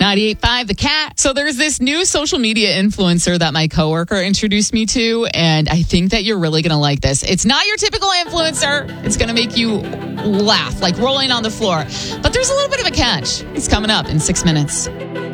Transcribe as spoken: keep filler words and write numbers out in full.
ninety-eight point five The Cat. So there's this new social media influencer that my coworker introduced me to, and I think that you're really going to like this. It's not your typical influencer. It's going to make you laugh, like rolling on the floor. But there's a little bit of a catch. It's coming up in six minutes.